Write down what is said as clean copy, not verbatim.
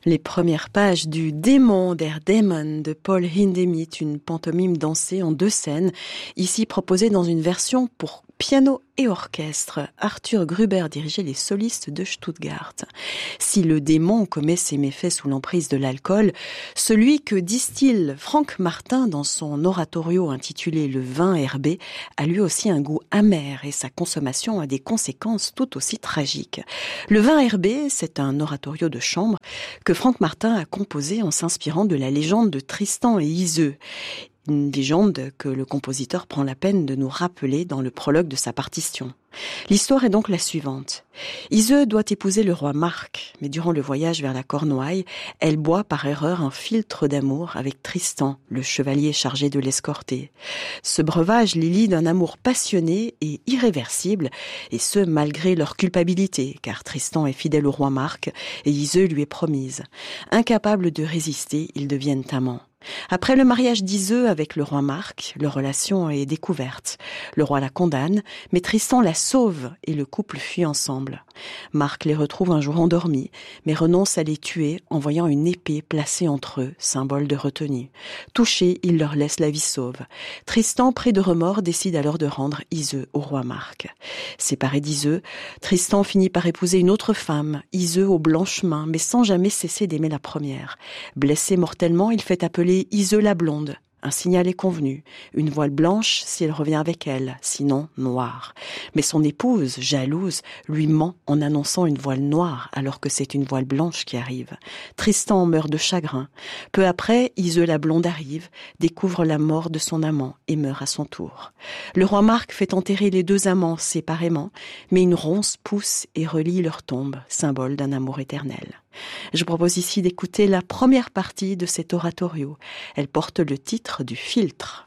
Les premières pages du Démon der Dämon de Paul Hindemith, une pantomime dansée en 2 scènes, ici proposée dans une version pour piano et orchestre. Arthur Gruber dirigeait les solistes de Stuttgart. Si le démon commet ses méfaits sous l'emprise de l'alcool, celui que distille Frank Martin dans son oratorio intitulé Le vin herbé a lui aussi un goût amer et sa consommation a des conséquences tout aussi tragiques. Le vin herbé, c'est un oratorio de chambre que Frank Martin a composé en s'inspirant de la légende de Tristan et Iseult. Une légende que le compositeur prend la peine de nous rappeler dans le prologue de sa partition. L'histoire est donc la suivante. Iseult doit épouser le roi Marc, mais durant le voyage vers la Cornouaille, elle boit par erreur un philtre d'amour avec Tristan, le chevalier chargé de l'escorter. Ce breuvage les lie d'un amour passionné et irréversible, et ce malgré leur culpabilité, car Tristan est fidèle au roi Marc et Iseult lui est promise. Incapables de résister, ils deviennent amants. Après le mariage d'Iseult avec le roi Marc, leur relation est découverte. Le roi la condamne, mais Tristan la sauve et le couple fuit ensemble. Marc les retrouve un jour endormis, mais renonce à les tuer en voyant une épée placée entre eux, symbole de retenue. Touché, il leur laisse la vie sauve. Tristan, pris de remords, décide alors de rendre Iseult au roi Marc. Séparé d'Iseult, Tristan finit par épouser une autre femme, Iseult aux blanches mains, mais sans jamais cesser d'aimer la première. Blessé mortellement, il fait appeler Iseult la blonde. Un signal est convenu, une voile blanche si elle revient avec elle, sinon noire. Mais son épouse, jalouse, lui ment en annonçant une voile noire alors que c'est une voile blanche qui arrive. Tristan meurt de chagrin. Peu après, Iseult la blonde arrive, découvre la mort de son amant et meurt à son tour. Le roi Marc fait enterrer les 2 amants séparément, mais une ronce pousse et relie leur tombe, symbole d'un amour éternel. Je propose ici d'écouter la première partie de cet oratorio. Elle porte le titre du philtre.